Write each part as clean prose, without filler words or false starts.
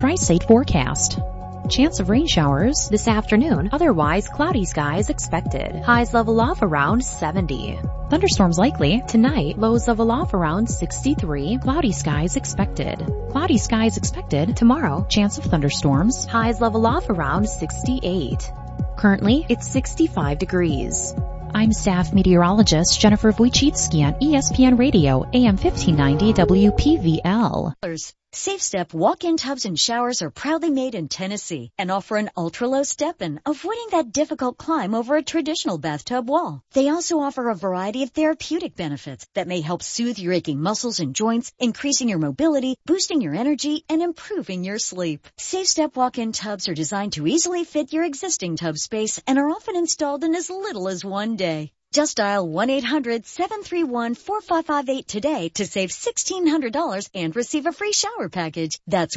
Tri-State forecast. Chance of rain showers this afternoon, otherwise cloudy skies expected. Highs level off around 70. Thunderstorms likely tonight, lows level off around 63. Cloudy skies expected. Cloudy skies expected tomorrow, chance of thunderstorms. Highs level off around 68. Currently, it's 65 degrees. I'm staff meteorologist Jennifer Wojcicki on ESPN Radio, AM 1590 WPVL. SafeStep walk-in tubs and showers are proudly made in Tennessee and offer an ultra-low step-in, avoiding that difficult climb over a traditional bathtub wall. They also offer a variety of therapeutic benefits that may help soothe your aching muscles and joints, increasing your mobility, boosting your energy, and improving your sleep. SafeStep walk-in tubs are designed to easily fit your existing tub space and are often installed in as little as 1 day. Just dial 1-800-731-4558 today to save $1,600 and receive a free shower package. That's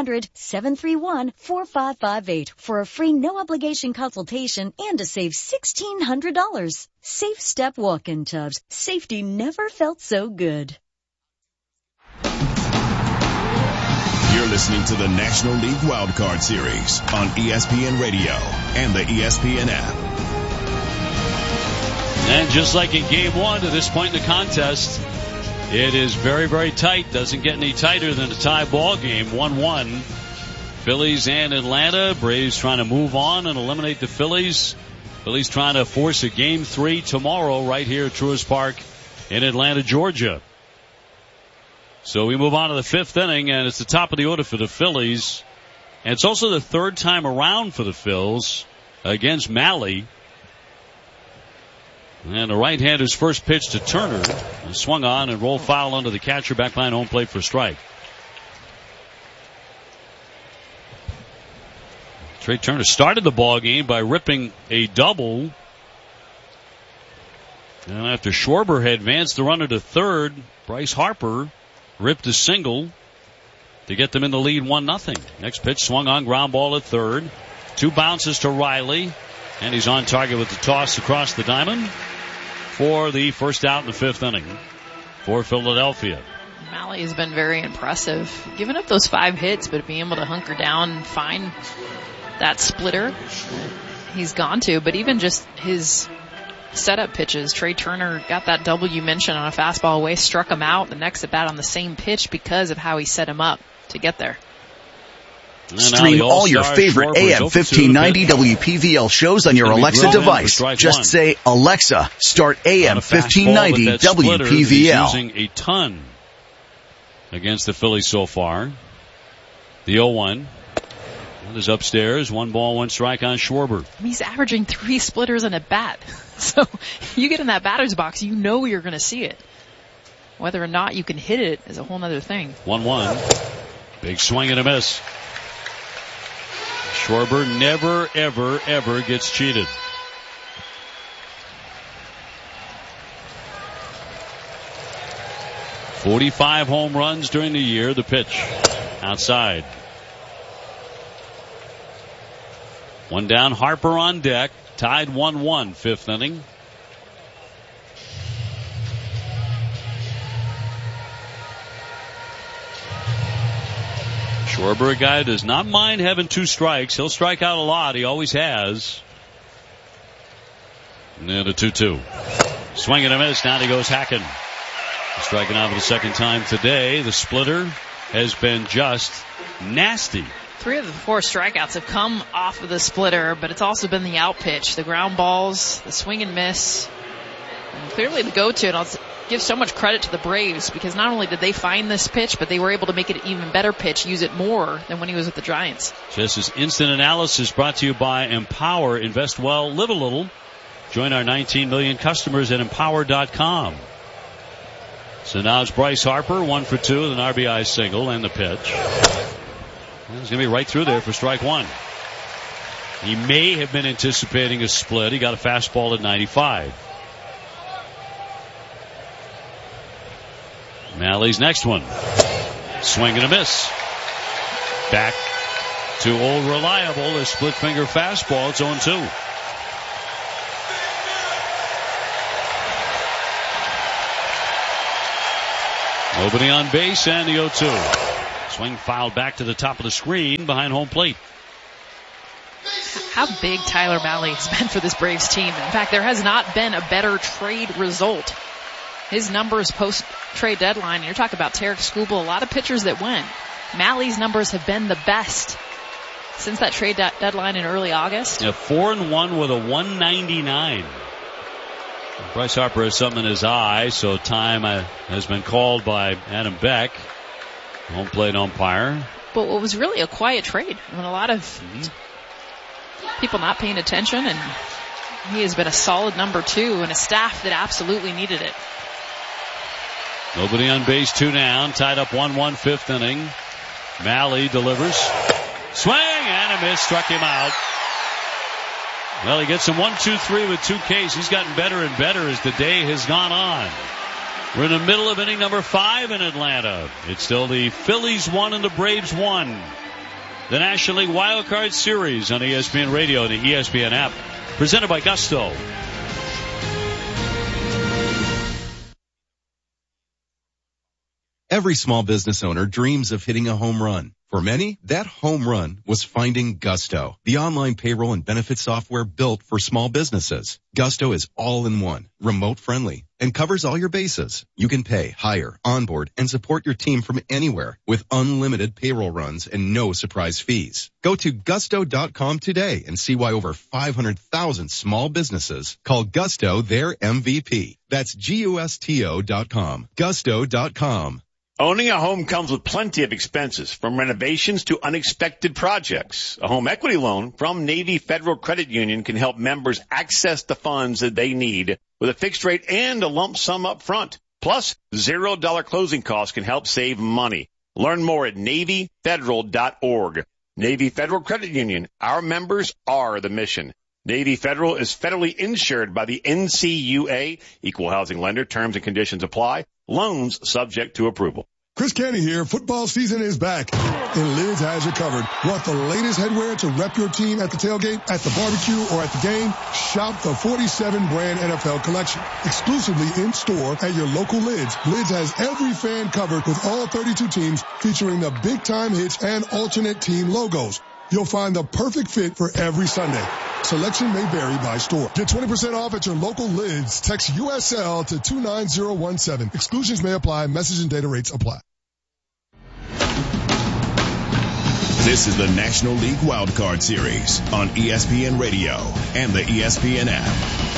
1-800-731-4558 for a free no-obligation consultation and to save $1,600. Safe Step walk-in tubs. Safety never felt so good. You're listening to the National League Wildcard Series on ESPN Radio and the ESPN app. And just like in Game 1 to this point in the contest, it is very, very tight. Doesn't get any tighter than a tie ball game, 1-1. Phillies and Atlanta. Braves trying to move on and eliminate the Phillies. Phillies trying to force a Game 3 tomorrow right here at Truist Park in Atlanta, Georgia. So we move on to the fifth inning, and it's the top of the order for the Phillies. And it's also the third time around for the Phils against Mahle. And the right-hander's first pitch to Turner swung on and rolled foul under the catcher back behind home plate for a strike. Trey Turner started the ball game by ripping a double. And after Schwarber had advanced the runner to third, Bryce Harper ripped a single to get them in the lead 1-0. Next pitch swung on, ground ball at third. 2 bounces to Riley. And he's on target with the toss across the diamond for the first out in the fifth inning for Philadelphia. Mahle has been very impressive. Giving up those 5 hits, but being able to hunker down and find that splitter he's gone to. But even just his setup pitches, Trey Turner got that double you mentioned on a fastball away, struck him out the next at bat on the same pitch because of how he set him up to get there. Stream all your favorite AM 1590 WPVL shows on your Alexa device. Just say, Alexa, start AM 1590 WPVL. Using a ton against the Phillies so far. The 0-1. That is upstairs. 1 ball, 1 strike on Schwarber. He's averaging 3 splitters in a bat. So you get in that batter's box, you know you're going to see it. Whether or not you can hit it is a whole other thing. 1-1. Big swing and a miss. Schwarber never, ever, ever gets cheated. .45 home runs during the year. The pitch outside. 1 down, Harper on deck. Tied 1-1, fifth inning. Schwarber, a guy does not mind having 2 strikes. He'll strike out a lot. He always has. And then a 2-2. Swing and a miss. Now he goes hacking. Striking out for the second time today. The splitter has been just nasty. 3 of the 4 strikeouts have come off of the splitter, but it's also been the out pitch, the ground balls, the swing and miss. And clearly the go-to, and I'll give so much credit to the Braves because not only did they find this pitch, but they were able to make it an even better pitch, use it more than when he was with the Giants. This is Instant Analysis brought to you by Empower. Invest well, live a little. Join our 19 million customers at Empower.com. So now it's Bryce Harper, 1 for 2 with an RBI single and the pitch. He's going to be right through there for strike 1. He may have been anticipating a split. He got a fastball at 95. Mahle's next one. Swing and a miss. Back to old reliable, a split finger fastball. It's 0-2. Nobody on base and the 0-2. Swing fouled back to the top of the screen behind home plate. How big Tyler Mahle has been for this Braves team. In fact, there has not been a better trade result. His numbers post-trade deadline, you're talking about Tarek Skubal, a lot of pitchers that went. Mahle's numbers have been the best since that trade deadline in early August. Yeah, 4-1 with a 199. Bryce Harper has something in his eye, so time has been called by Adam Beck, home plate umpire. But it was really a quiet trade. I mean, a lot of people not paying attention, and he has been a solid number 2 and a staff that absolutely needed it. Nobody on base, 2 down, tied up 1-1 fifth inning. Mahle delivers. Swing and a miss, struck him out. Well, he gets him 1-2-3 with 2 Ks. He's gotten better and better as the day has gone on. We're in the middle of inning number 5 in Atlanta. It's still the Phillies 1 and the Braves 1. The National League Wild Card Series on ESPN Radio and the ESPN app. Presented by Gusto. Every small business owner dreams of hitting a home run. For many, that home run was finding Gusto, the online payroll and benefit software built for small businesses. Gusto is all-in-one, remote-friendly, and covers all your bases. You can pay, hire, onboard, and support your team from anywhere with unlimited payroll runs and no surprise fees. Go to Gusto.com today and see why over 500,000 small businesses call Gusto their MVP. That's Gusto.com. Gusto.com. Owning a home comes with plenty of expenses, from renovations to unexpected projects. A home equity loan from Navy Federal Credit Union can help members access the funds that they need with a fixed rate and a lump sum up front. Plus, $0 closing costs can help save money. Learn more at NavyFederal.org. Navy Federal Credit Union. Our members are the mission. Navy Federal is federally insured by the NCUA. Equal housing lender. Terms and conditions apply. Loans subject to approval. Chris Canty here. Football season is back, and Lids has you covered. Want the latest headwear to rep your team at the tailgate, at the barbecue, or at the game? Shop the 47 brand NFL collection exclusively in store at your local Lids. Lids has every fan covered with all 32 teams featuring the big time hits and alternate team logos. You'll find the perfect fit for every Sunday. Selection may vary by store. Get 20% off at your local Lids. Text USL to 29017. Exclusions may apply. Message and data rates apply. This is the National League Wild Card Series on ESPN Radio and the ESPN app.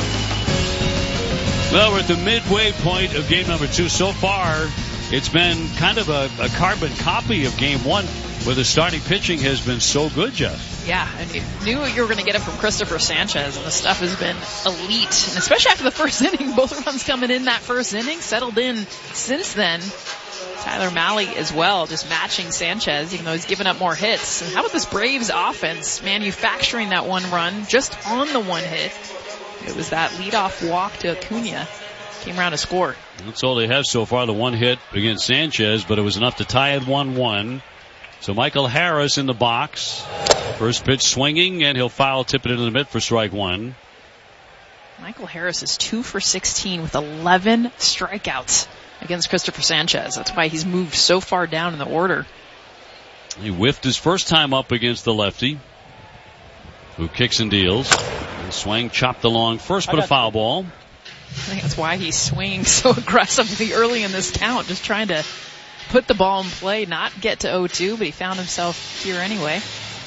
Well, we're at the midway point of game number 2. So far, it's been kind of a carbon copy of game 1. Where the starting pitching has been so good, Jeff. Yeah, and you knew you were going to get it from Christopher Sanchez, and the stuff has been elite. And especially after the first inning, both runs coming in that first inning, settled in since then. Tyler Mahle as well, just matching Sanchez, even though he's given up more hits. And how about this Braves offense manufacturing that 1 run just on the 1 hit? It was that leadoff walk to Acuna. Came around to score. That's all they have so far, the 1 hit against Sanchez, but it was enough to tie it 1-1. So Michael Harris in the box. First pitch swinging, and he'll foul tip it into the mid for strike 1. Michael Harris is 2 for 16 with 11 strikeouts against Christopher Sanchez. That's why he's moved so far down in the order. He whiffed his first time up against the lefty, who kicks and deals. And swing chopped along first, but a foul ball. I think that's why he's swinging so aggressively early in this count, just trying to put the ball in play, not get to 0-2, but he found himself here anyway.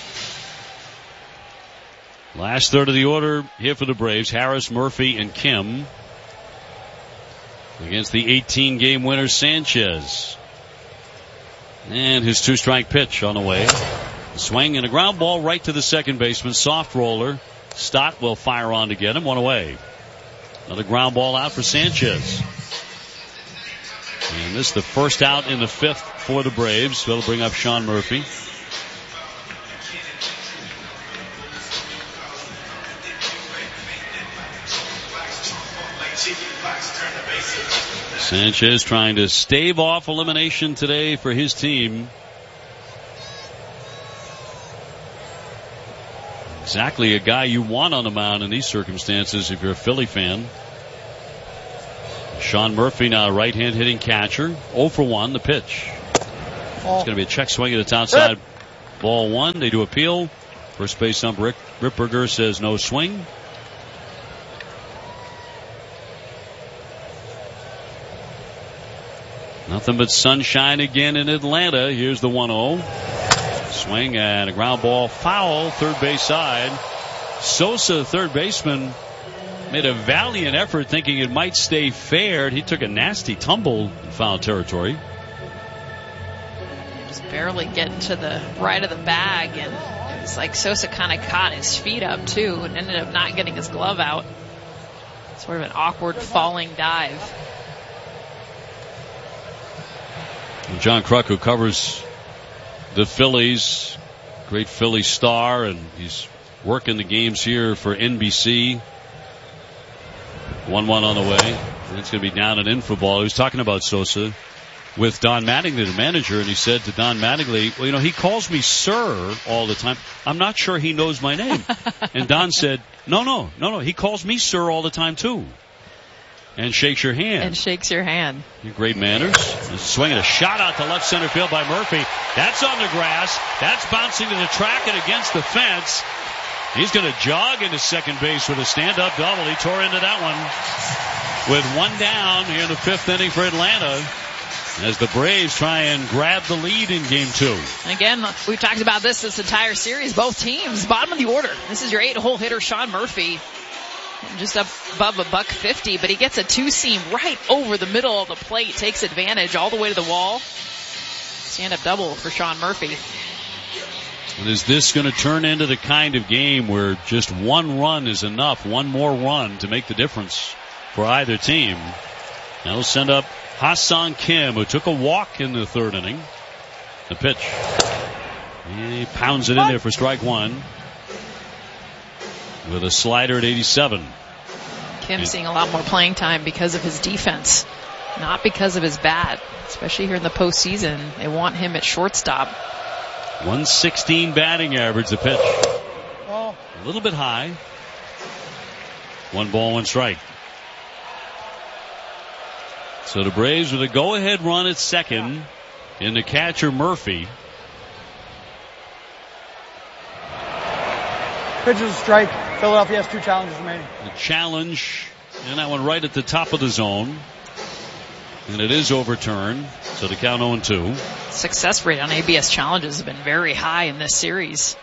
Last third of the order here for the Braves. Harris, Murphy, and Kim against the 18-game winner Sanchez. And his 2-strike pitch on the way. Swing and a ground ball right to the second baseman. Soft roller. Stott will fire on to get him. 1 away. Another ground ball out for Sanchez. And this is the first out in the 5th for the Braves. They'll bring up Sean Murphy. Sanchez trying to stave off elimination today for his team. Exactly a guy you want on the mound in these circumstances if you're a Philly fan. Sean Murphy now right-hand hitting catcher. 0 for 1, the pitch. It's going to be a check swing, and it's outside. Ball 1. They do appeal. First base ump Rick Ripperger says no swing. Nothing but sunshine again in Atlanta. Here's the 1-0. Swing and a ground ball foul, third base side. Sosa, third baseman, made a valiant effort thinking it might stay fair. He took a nasty tumble in foul territory. Just barely getting to the right of the bag, and it was like Sosa kind of caught his feet up too and ended up not getting his glove out. Sort of an awkward falling dive. John Kruk, who covers the Phillies, great Philly star, and he's working the games here for NBC. 1-1 on the way. And it's going to be down and in for ball. He was talking about Sosa with Don Mattingly, the manager, and he said to Don Mattingly, well, he calls me sir all the time. I'm not sure he knows my name. And Don said, no, he calls me sir all the time too. And shakes your hand. And shakes your hand. Great manners. Swinging a shot out to left center field by Murphy. That's on the grass. That's bouncing to the track and against the fence. He's going to jog into second base with a stand-up double. He tore into that one with one down here in the fifth inning for Atlanta as the Braves try and grab the lead in Game 2. Again, we've talked about this entire series. Both teams, bottom of the order. This is your 8-hole hitter, Sean Murphy. Just up above $150, but he gets a two-seam right over the middle of the plate, takes advantage all the way to the wall. Stand-up double for Sean Murphy. And is this going to turn into the kind of game where just one run is enough, one more run to make the difference for either team? Now we'll send up Ha-Seong Kim, who took a walk in the third inning. The pitch. He pounds it in there for strike one. With a slider at 87. Kim seeing a lot more playing time because of his defense, not because of his bat. Especially here in the postseason, they want him at shortstop. 116 batting average, the pitch. A little bit high. 1 ball, 1 strike. So the Braves with a go-ahead run at second in the catcher Murphy. Pitch is a strike. Philadelphia has 2 challenges remaining. The challenge, and that one right at the top of the zone. And it is overturned. So the count 0-2. Success rate on ABS challenges has been very high in this series.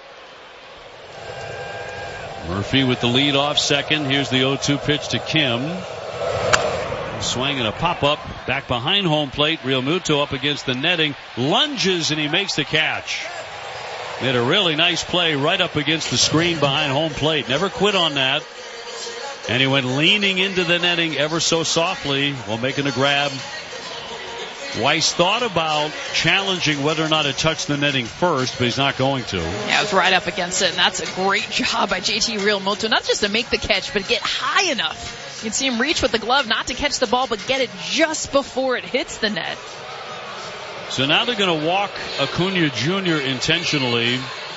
Murphy with the lead off second. Here's the 0-2 pitch to Kim. Swing and a pop-up back behind home plate. Real Muto up against the netting. Lunges and he makes the catch. Made a really nice play right up against the screen behind home plate. Never quit on that. And he went leaning into the netting ever so softly while making a grab. Weiss thought about challenging whether or not it touched the netting first, but he's not going to. Yeah, it was right up against it, and that's a great job by JT Realmuto. Not just to make the catch, but get high enough. You can see him reach with the glove, not to catch the ball, but get it just before it hits the net. So now they're going to walk Acuna Jr. intentionally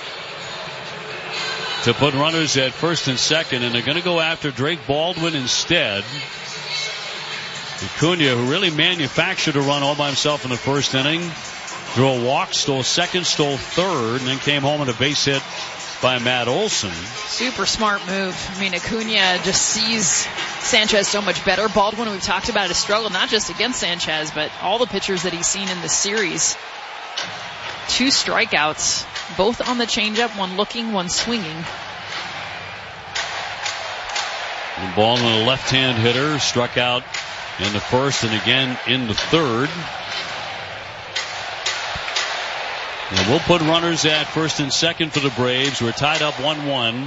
to put runners at first and second, and they're going to go after Drake Baldwin instead. Acuna, who really manufactured a run all by himself in the first inning, drew a walk, stole second, stole third, and then came home on a base hit by Matt Olson. Super smart move. I mean, Acuna just sees Sanchez so much better. Baldwin, we've talked about his struggle, not just against Sanchez, but all the pitchers that he's seen in this series. 2 strikeouts, both on the changeup, one looking, one swinging. And Baldwin, a left-hand hitter, struck out in the first and again in the third. And we'll put runners at first and second for the Braves. We're tied up 1-1.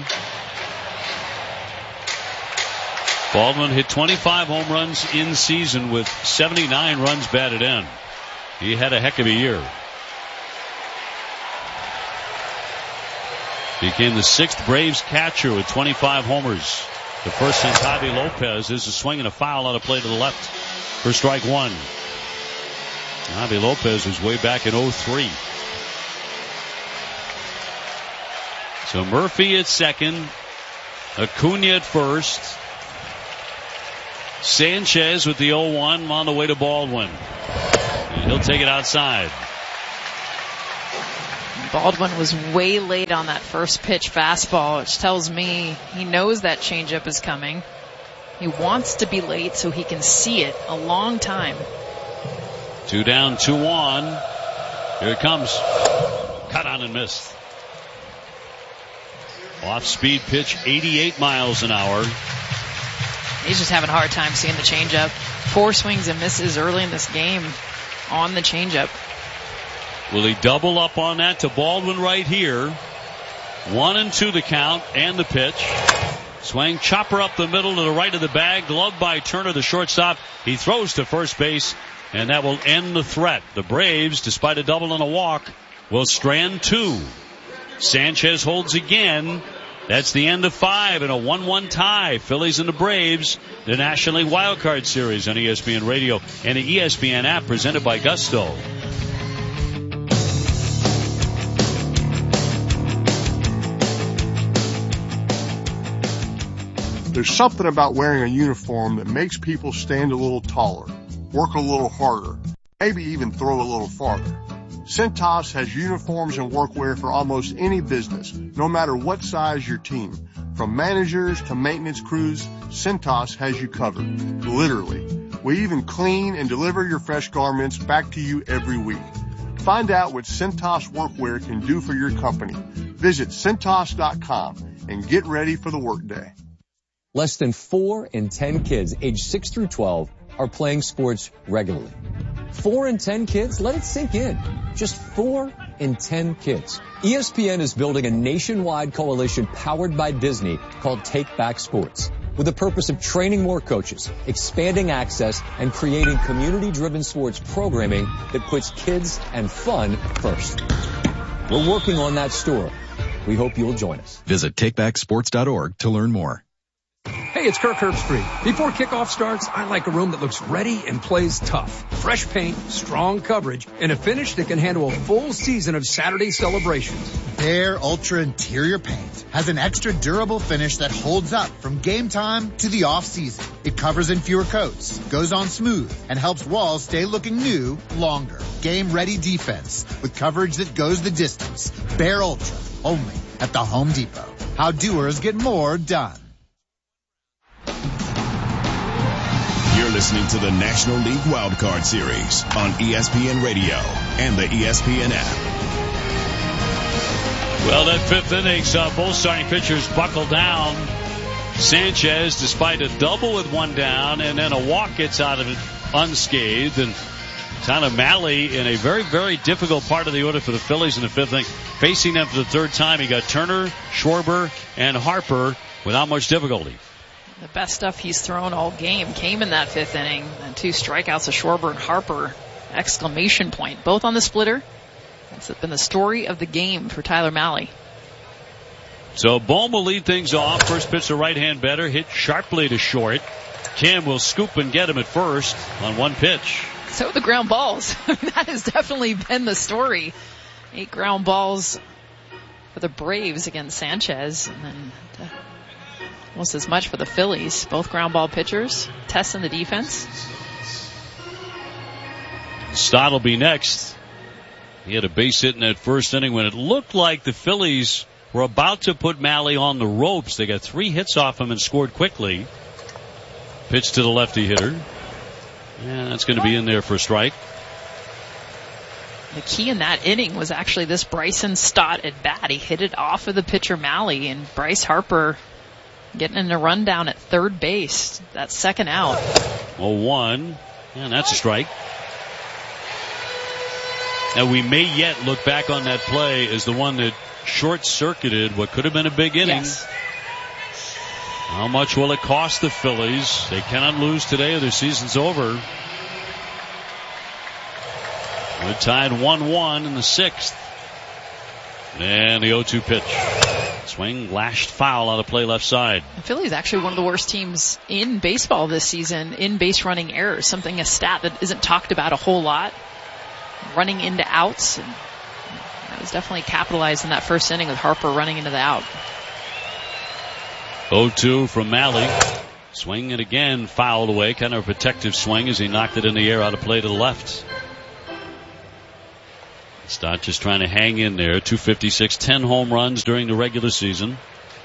Baldwin hit 25 home runs in season with 79 runs batted in. He had a heck of a year. Became the 6th Braves catcher with 25 homers. The first since Javi Lopez. Is a swing and a foul on a play to the left for strike one. Javi Lopez was way back in 03. So Murphy at second, Acuna at first, Sanchez with the 0-1 on the way to Baldwin. And he'll take it outside. Baldwin was way late on that first pitch fastball, which tells me he knows that changeup is coming. He wants to be late so he can see it a long time. 2 down, 2 on. Here it comes. Cut on and missed. Off-speed pitch, 88 miles an hour. He's just having a hard time seeing the changeup. 4 swings and misses early in this game on the changeup. Will he double up on that to Baldwin right here? 1-2 the count and the pitch. Swing, chopper up the middle to the right of the bag. Gloved by Turner, the shortstop. He throws to first base, and that will end the threat. The Braves, despite a double and a walk, will strand 2. Sanchez holds again. That's the end of 5 and a 1-1 tie. Phillies and the Braves, the National League Wild Card Series on ESPN Radio and the ESPN app presented by Gusto. There's something about wearing a uniform that makes people stand a little taller, work a little harder, maybe even throw a little farther. Cintas has uniforms and workwear for almost any business, no matter what size your team. From managers to maintenance crews, Cintas has you covered. Literally. We even clean and deliver your fresh garments back to you every week. Find out what Cintas workwear can do for your company. Visit Cintas.com and get ready for the workday. Less than 4 in 10 kids aged 6 through 12 are playing sports regularly. 4 in 10 kids? Let it sink in. Just 4 in 10 kids. ESPN is building a nationwide coalition powered by Disney called Take Back Sports, with the purpose of training more coaches, expanding access, and creating community-driven sports programming that puts kids and fun first. We're working on that story. We hope you'll join us. Visit takebacksports.org to learn more. Hey, it's Kirk Herbstreit. Before kickoff starts, I like a room that looks ready and plays tough. Fresh paint, strong coverage, and a finish that can handle a full season of Saturday celebrations. Behr Ultra Interior Paint has an extra durable finish that holds up from game time to the off-season. It covers in fewer coats, goes on smooth, and helps walls stay looking new longer. Game-ready defense with coverage that goes the distance. Behr Ultra, only at the Home Depot. How doers get more done. You're listening to the National League Wild Card Series on ESPN Radio and the ESPN app. Well, that 5th inning saw both starting pitchers buckle down. Sanchez, despite a double with 1 down, and then a walk, gets out of it unscathed. And Tyler Mahle in a very, very difficult part of the order for the Phillies in the 5th inning. Facing them for the 3rd time, he got Turner, Schwarber, and Harper without much difficulty. The best stuff he's thrown all game came in that 5th inning. And 2 strikeouts of Schwarber and Harper. Exclamation point. Both on the splitter. That's been the story of the game for Tyler Mahle. So Bohm will lead things off. First pitch to right-hand batter. Hit sharply to short. Kim will scoop and get him at first on 1 pitch. So the ground balls. That has definitely been the story. 8 ground balls for the Braves against Sanchez. And then almost as much for the Phillies. Both ground ball pitchers testing the defense. Stott will be next. He had a base hit in that 1st inning when it looked like the Phillies were about to put Mahle on the ropes. They got 3 hits off him and scored quickly. Pitch to the lefty hitter. And that's going to be in there for a strike. The key in that inning was actually this Bryson Stott at bat. He hit it off of the pitcher Mahle, and Bryce Harper getting in a rundown at 3rd base. That 2nd out. 0-1. And that's a strike. Now we may yet look back on that play as the one that short-circuited what could have been a big inning. Yes. How much will it cost the Phillies? They cannot lose today or their season's over. We're tied 1-1 in the 6th. And the 0-2 pitch. Swing, lashed foul out of play left side. The Phillies actually one of the worst teams in baseball this season in base running errors. Something, a stat that isn't talked about a whole lot. Running into outs. And that was definitely capitalized in that 1st inning with Harper running into the out. 0-2 from Mahle. Swing it again, fouled away. Kind of a protective swing as he knocked it in the air out of play to the left. Stott just trying to hang in there. 256, 10 home runs during the regular season.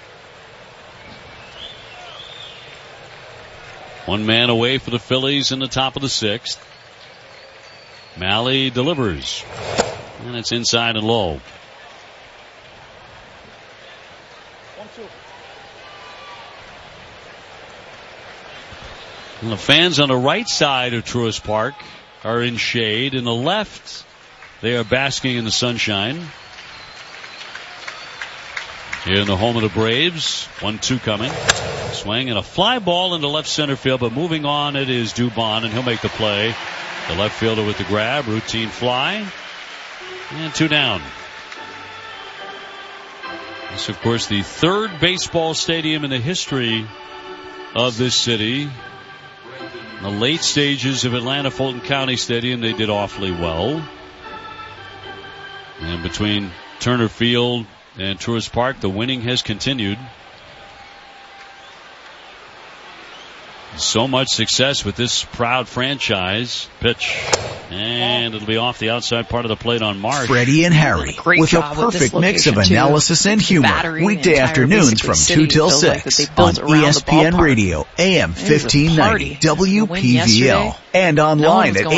One man away for the Phillies in the top of the 6th. Mahle delivers. And it's inside and low. And the fans on the right side of Truist Park are in shade. In the left, they are basking in the sunshine. Here in the home of the Braves, 1-2 coming. Swing and a fly ball into left center field, but moving on it is Dubon, and he'll make the play. The left fielder with the grab, routine fly, and 2 down. This, of course, the third baseball stadium in the history of this city. In the late stages of Atlanta Fulton County Stadium, they did awfully well. And between Turner Field and Truist Park, the winning has continued. So much success with this proud franchise. Pitch. And it'll be off the outside part of the plate on Marsh. Freddie and Harry with a perfect mix of analysis and humor. Weekday afternoons from 2 till 6 on ESPN Radio, AM 1590 WPVL. And online at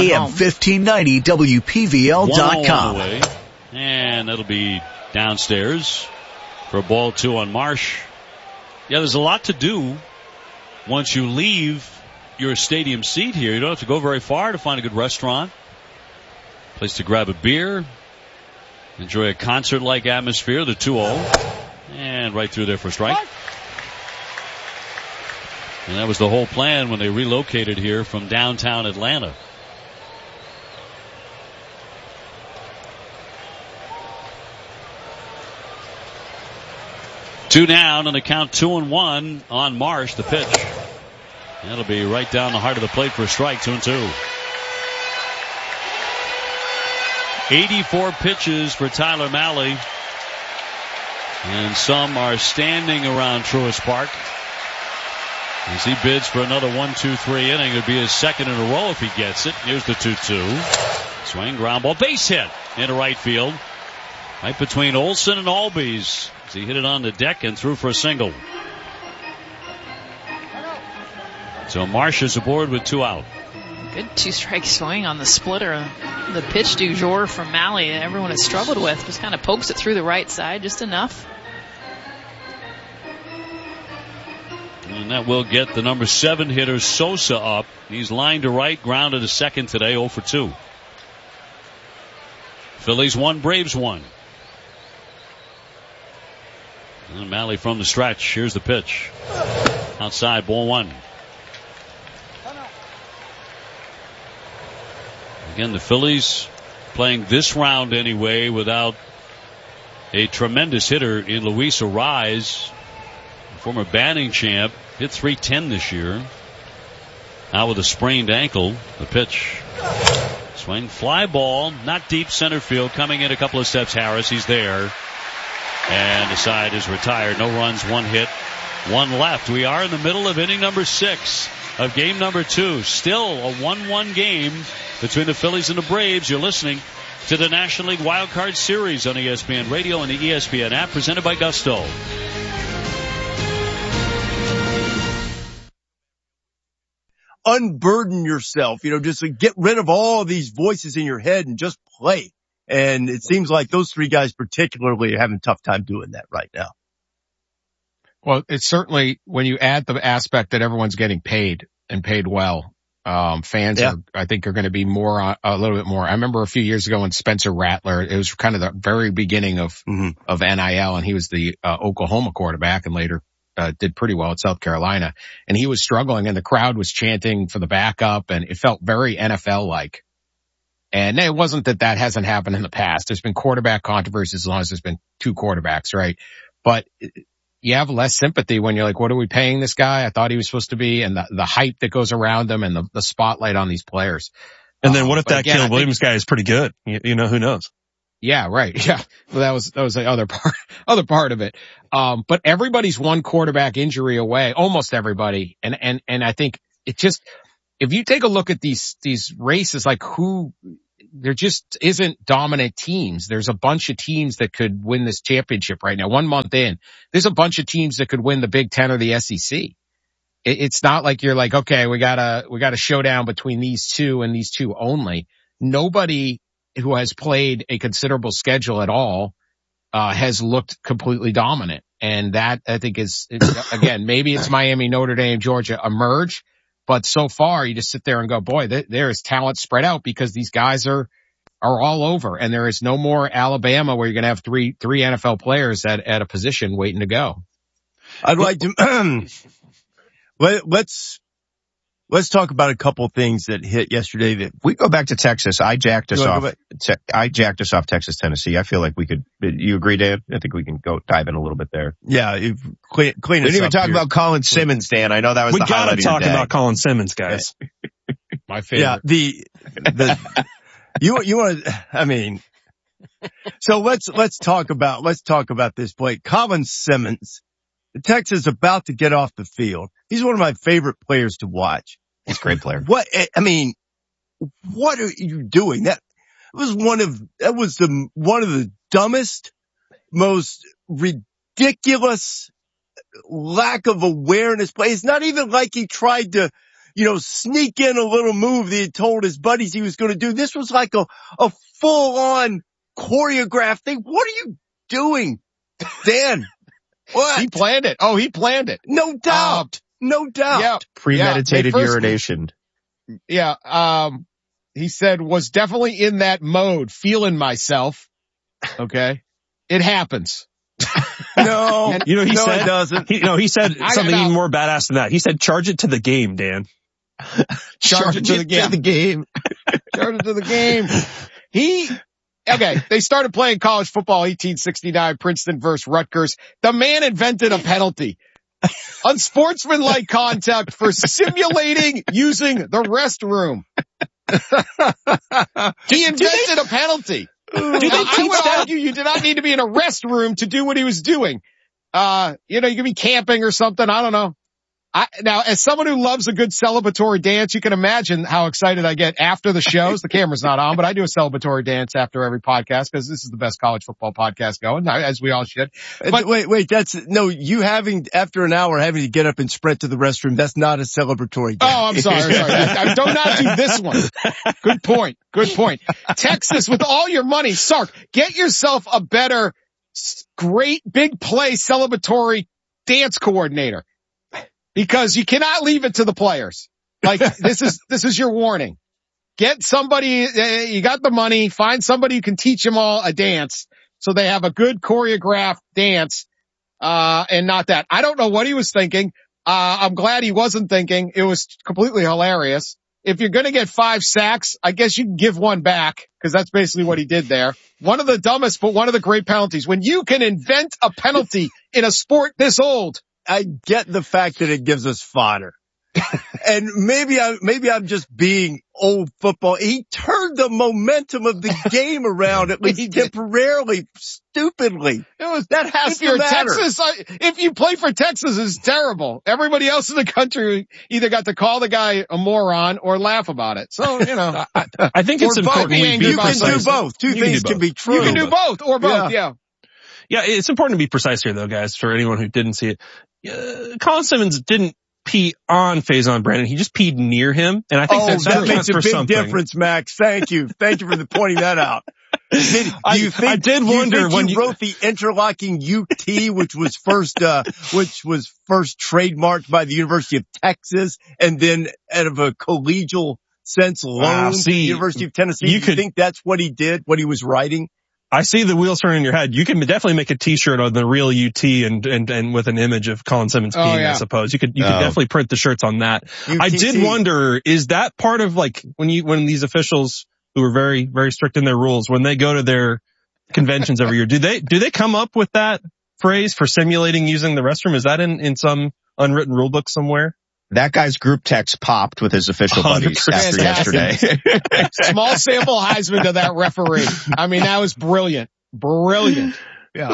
AM1590WPVL.com. And that'll be downstairs for a ball 2 on Marsh. Yeah, there's a lot to do once you leave your stadium seat here. You don't have to go very far to find a good restaurant, place to grab a beer, enjoy a concert-like atmosphere. The 2-0, and right through there for a strike. And that was the whole plan when they relocated here from downtown Atlanta. Two down, and the count 2-1 on Marsh. The pitch. That'll be right down the heart of the plate for a strike. 2-2. 84 pitches for Tyler Mahle. And some are standing around Truist Park as he bids for another 1-2-3 inning. It would be his second in a row if he gets it. Here's the 2-2. Swing, ground ball, base hit into right field. Right between Olson and Albies. He hit it on the deck and threw for a single. So Marsh is aboard with 2 out. Good 2-strike swing on the splitter. The pitch du jour from Mahle that everyone has struggled with. Just kind of pokes it through the right side just enough. And that will get the number 7 hitter Sosa up. He's lined to right, grounded to second today, 0 for 2. Phillies 1, Braves 1. And Mahle from the stretch. Here's the pitch. Outside, ball 1. Again, the Phillies playing this round anyway without a tremendous hitter in Luis Arraez, former batting champ. Hit .310 this year. Out with a sprained ankle. The pitch. Swing, fly ball, not deep center field. Coming in a couple of steps, Harris. He's there. And the side is retired. No runs, 1 hit, 1 left. We are in the middle of inning number 6 of game number 2. Still a 1-1 game between the Phillies and the Braves. You're listening to the National League Wild Card Series on ESPN Radio and the ESPN app, presented by Gusto. Unburden yourself, just to get rid of all these voices in your head and just play. And it seems like those 3 guys particularly are having a tough time doing that right now. Well, it's certainly when you add the aspect that everyone's getting paid and paid well. Fans are, I think, are going to be a little bit more. I remember a few years ago when Spencer Rattler, it was kind of the very beginning of NIL, and he was the Oklahoma quarterback and later did pretty well at South Carolina. And he was struggling and the crowd was chanting for the backup and it felt very NFL-like. And it wasn't that hasn't happened in the past. There's been quarterback controversies as long as there's been 2 quarterbacks, right? But you have less sympathy when you're like, what are we paying this guy? I thought he was supposed to be, and the hype that goes around him and the spotlight on these players. And then what if that Caleb Williams guy is pretty good? Who knows? Yeah, right. Yeah. Well, that was the other part of it. But everybody's one quarterback injury away, almost everybody. And I think it just, if you take a look at these races, like who there just isn't dominant teams. There's a bunch of teams that could win this championship right now. 1 month in, there's a bunch of teams that could win the Big Ten or the SEC. It's not like you're like, okay, we got a showdown between these two and these two only. Nobody who has played a considerable schedule at all has looked completely dominant. And that, I think, is again, maybe it's Miami, Notre Dame, Georgia emerge, but so far you just sit there and go, boy, there is talent spread out because these guys are all over, and there is no more Alabama where you're going to have three NFL players at a position waiting to go. I'd like to let's talk about a couple things that hit yesterday. That we go back to Texas. I jacked us off Texas, Tennessee. I feel like we could. You agree, Dan? I think we can go dive in a little bit there. Yeah, clean we didn't even talk about Colin Simmons, Dan. I know that was the highlight of your day. We gotta talk about Colin Simmons, guys. My favorite. Yeah, you want to, I mean, so let's talk about this play. Colin Simmons, Texas about to get off the field. He's one of my favorite players to watch. He's a great player. What are you doing? That was one of the dumbest, most ridiculous lack of awareness plays. It's not even like he tried to, sneak in a little move that he told his buddies he was going to do. This was like a full on choreographed thing. What are you doing, Dan? What? He planned it. Oh, he planned it. No doubt. No doubt. Yeah. Premeditated urination. Yeah. He said was definitely in that mode, feeling myself. Okay. It happens. No. He said, it doesn't. He said something even more badass than that. He said, charge it to the game, Dan. Charge it to the game. Charge it to the game. They started playing college football 1869, Princeton versus Rutgers. The man invented a penalty. Unsportsmanlike conduct for simulating using the restroom. He invented a penalty. I would argue you did not need to be in a restroom to do what he was doing. You could be camping or something. I don't know. Now, as someone who loves a good celebratory dance, you can imagine how excited I get after the shows. The camera's not on, but I do a celebratory dance after every podcast because this is the best college football podcast going, as we all should. But wait, after an hour having to get up and sprint to the restroom, that's not a celebratory dance. Oh, I'm sorry. I do not do this one. Good point. Texas, with all your money, Sark, get yourself a better, great, big play celebratory dance coordinator. Because you cannot leave it to the players. Like, this is your warning. Get somebody, you got the money, find somebody who can teach them all a dance so they have a good choreographed dance, and not that. I don't know what he was thinking. I'm glad he wasn't thinking. It was completely hilarious. If you're gonna get 5 sacks, I guess you can give one back, because that's basically what he did there. One of the dumbest, but one of the great penalties. When you can invent a penalty in a sport this old, I get the fact that it gives us fodder. And maybe I'm just being old football. He turned the momentum of the game around, at least temporarily, stupidly. That has to matter. If you play for Texas, it's terrible. Everybody else in the country either got to call the guy a moron or laugh about it. So, I think it's important. You can do both. Two things can be true. You can do both or both. Yeah. Yeah, it's important to be precise here, though, guys, for anyone who didn't see it. Colin Simmons didn't pee on Faison Brandon. He just peed near him. And I think that makes a big difference, Max. Thank you. Thank you for pointing that out. I did wonder when you wrote the interlocking UT, which was first trademarked by the University of Texas, and then out of a collegial sense loaned to the University of Tennessee. You think that's what he did, what he was writing? I see the wheels turning in your head. You can definitely make a t-shirt on the real UT and with an image of Colin Simmons peeing, I suppose. You could definitely print the shirts on that. UTT. I did wonder, is that part of like when these officials who are very, very strict in their rules, when they go to their conventions every year, do they come up with that phrase for simulating using the restroom? Is that in some unwritten rule book somewhere? That guy's group text popped with his official buddies after yesterday. Small sample Heisman to that referee. I mean, that was brilliant. Brilliant. Yeah.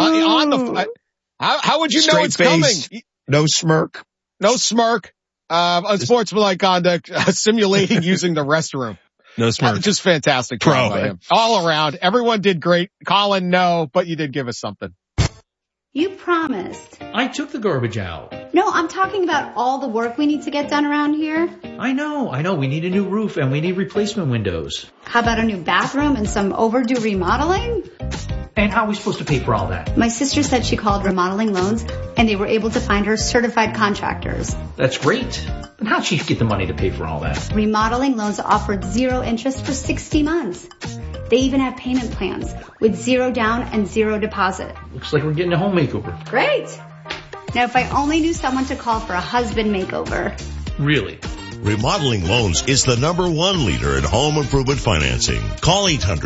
How would you know it's coming? No smirk. No smirk. Unsportsmanlike conduct, simulating using the restroom. No smirk. Just fantastic. Pro. All around. Everyone did great. Colin, no, but you did give us something. You promised. I took the garbage out. No, I'm talking about all the work we need to get done around here. I know. We need a new roof and we need replacement windows. How about a new bathroom and some overdue remodeling? And how are we supposed to pay for all that? My sister said she called Remodeling Loans and they were able to find her certified contractors. That's great. But how'd she get the money to pay for all that? Remodeling Loans offered 0 interest for 60 months. They even have payment plans with 0 down and 0 deposit. Looks like we're getting a home makeover. Great. Now, if I only knew someone to call for a husband makeover. Really? Remodeling Loans is the #1 leader in home improvement financing. Call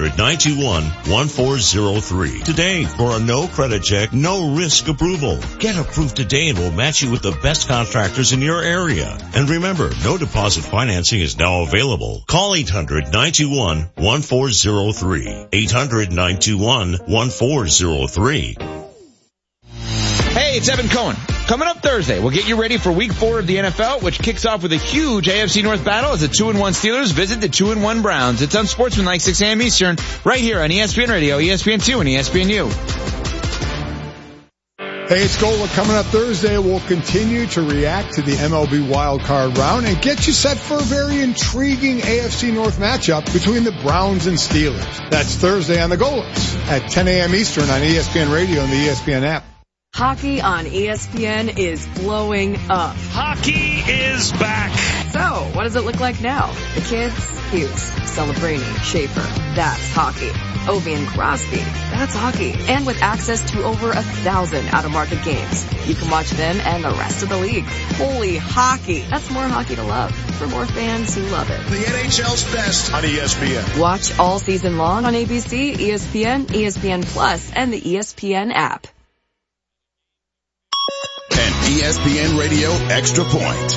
800-921-1403 today for a no credit check, no risk approval. Get approved today and we'll match you with the best contractors in your area. And remember, no deposit financing is now available. Call 800-921-1403. 800-921-1403. Hey, it's Evan Cohen. Coming up Thursday, we'll get you ready for Week 4 of the NFL, which kicks off with a huge AFC North battle as the 2-1 Steelers visit the 2-1 Browns. It's on Sportsmanlike 6 a.m. Eastern, right here on ESPN Radio, ESPN2, and ESPNU. Hey, it's Gola. Coming up Thursday, we'll continue to react to the MLB wildcard round and get you set for a very intriguing AFC North matchup between the Browns and Steelers. That's Thursday on the Golas at 10 a.m. Eastern on ESPN Radio and the ESPN app. Hockey on ESPN is blowing up. Hockey is back. So, what does it look like now? The kids? Hughes, Celebrini, Schaefer. That's hockey. Ovi and Crosby. That's hockey. And with access to over 1,000 out-of-market games, you can watch them and the rest of the league. Holy hockey. That's more hockey to love for more fans who love it. The NHL's best on ESPN. Watch all season long on ABC, ESPN, ESPN Plus, and the ESPN app. And ESPN Radio Extra Point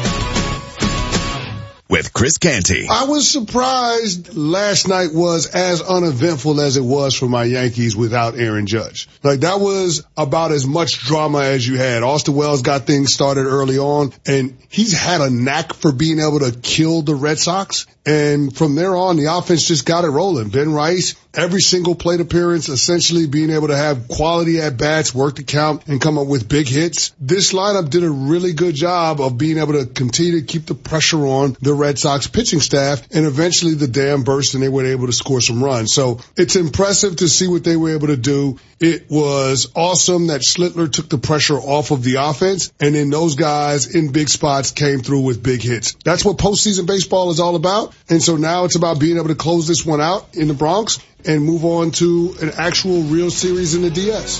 with Chris Canty. I was surprised last night was as uneventful as it was for my Yankees without Aaron Judge. Like, that was about as much drama as you had. Austin Wells got things started early on, and he's had a knack for being able to kill the Red Sox. And from there on, the offense just got it rolling. Ben Rice, every single plate appearance, essentially being able to have quality at-bats, work the count, and come up with big hits. This lineup did a really good job of being able to continue to keep the pressure on the Red Sox pitching staff, and eventually the dam burst and they were able to score some runs. So it's impressive to see what they were able to do. It was awesome that Schlittler took the pressure off of the offense, and then those guys in big spots came through with big hits. That's what postseason baseball is all about. And so now it's about being able to close this one out in the Bronx and move on to an actual real series in the DS.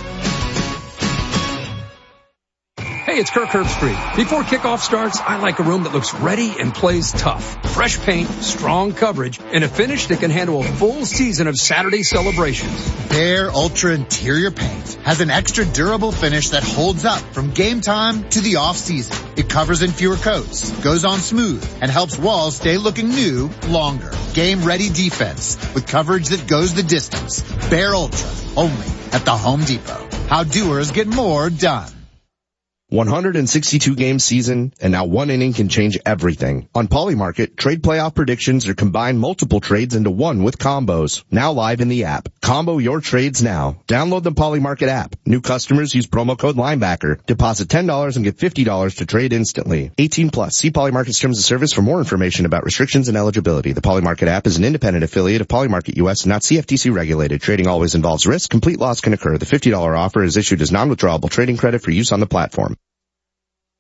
Hey, it's Kirk Herbstreit. Before kickoff starts, I like a room that looks ready and plays tough. Fresh paint, strong coverage, and a finish that can handle a full season of Saturday celebrations. Behr Ultra Interior Paint has an extra durable finish that holds up from game time to the off season. It covers in fewer coats, goes on smooth, and helps walls stay looking new longer. Game ready defense with coverage that goes the distance. Behr Ultra, only at the Home Depot. How doers get more done. 162-game season, and now one inning can change everything. On Polymarket, trade playoff predictions are combine multiple trades into one with combos. Now live in the app. Combo your trades now. Download the Polymarket app. New customers use promo code Linebacker. Deposit $10 and get $50 to trade instantly. 18 plus. See Polymarket's terms of service for more information about restrictions and eligibility. The Polymarket app is an independent affiliate of Polymarket US, not CFTC regulated. Trading always involves risk. Complete loss can occur. The $50 offer is issued as non-withdrawable trading credit for use on the platform.